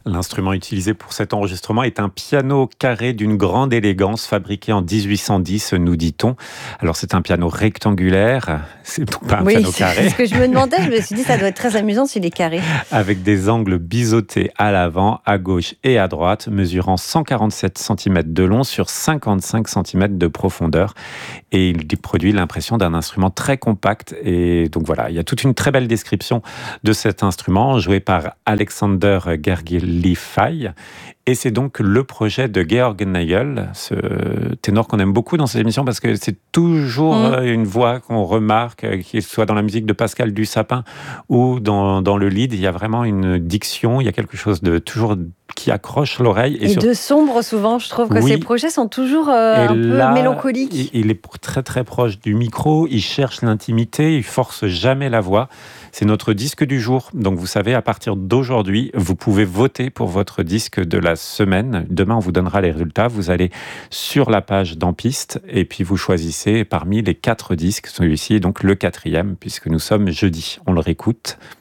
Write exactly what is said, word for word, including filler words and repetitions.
L'instrument utilisé pour cet enregistrement est un piano carré d'une grande élégance, fabriqué en dix-huit cent dix, nous dit-on. Alors c'est un piano rectangulaire, c'est donc pas un Oui, piano c'est carré, ce que je me demandais. Je me suis dit, ça doit être très amusant s'il est carré. avec des angles biseautés à l'avant, à gauche et à droite, mesurant cent quarante-sept centimètres de long sur cinquante-cinq centimètres de profondeur. Et il produit l'impression d'un instrument très compact. Et donc voilà, il y a toute une très belle description de cet instrument, joué par Alexander Gergely-Fay. Et c'est donc le projet de Georg Nagel, ce ténor qu'on aime beaucoup dans ces émissions parce que c'est toujours Mmh. une voix qu'on remarque, qu'il soit dans la musique de Pascal Dussapin ou dans, dans le lead. Il y a vraiment une diction, il y a quelque chose de toujours qui accroche l'oreille. Et, et sur... de sombre, souvent, je trouve que Oui. ces projets sont toujours euh, Et un peu là, mélancoliques. il est très très proche du micro, il cherche l'intimité, il force jamais la voix. C'est notre disque du jour. Donc vous savez, à partir d'aujourd'hui, vous pouvez voter pour votre disque de la semaine. Demain, on vous donnera les résultats. Vous allez sur la page d'Empiste et puis vous choisissez parmi les quatre disques. Celui-ci est donc le quatrième puisque nous sommes jeudi. On le réécoute.